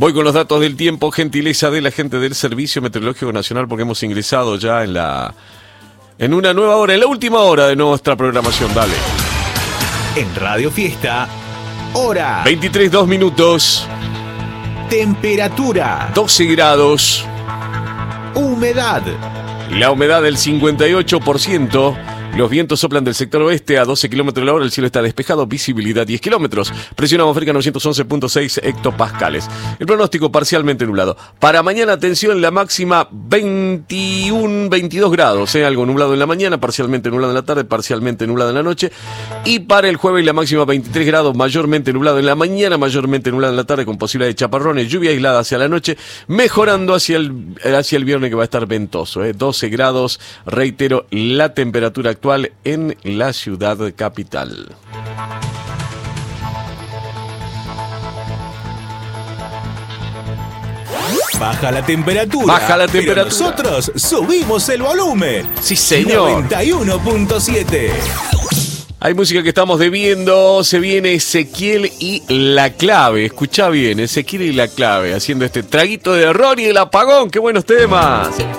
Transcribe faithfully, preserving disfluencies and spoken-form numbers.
Voy con los datos del tiempo, gentileza de la gente del Servicio Meteorológico Nacional, porque hemos ingresado ya en la en una nueva hora, en la última hora de nuestra programación. Dale. En Radio Fiesta, hora veintitrés, dos minutos. Temperatura doce grados. Humedad. La humedad del cincuenta y ocho por ciento. Los vientos soplan del sector oeste a doce kilómetros la hora, el cielo está despejado, visibilidad diez kilómetros, presión atmosférica novecientos once punto seis hectopascales. El pronóstico parcialmente nublado. Para mañana, atención, la máxima veintiuno, veintidós grados, ¿eh? Algo nublado en la mañana, parcialmente nublado en la tarde, parcialmente nublado en la noche. Y para el jueves la máxima veintitrés grados, mayormente nublado en la mañana, mayormente nublado en la tarde, con posibilidad de chaparrones, lluvia aislada hacia la noche, mejorando hacia el, hacia el viernes, que va a estar ventoso, ¿eh? doce grados, reitero, la temperatura actual en la ciudad capital. Baja la temperatura. Baja la temperatura. Pero nosotros subimos el volumen. Sí, señor. noventa y uno punto siete. Hay música que estamos debiendo. Se viene Ezequiel y La Clave. Escuchá bien, Ezequiel y La Clave, haciendo este traguito de error y el apagón. ¡Qué buenos temas!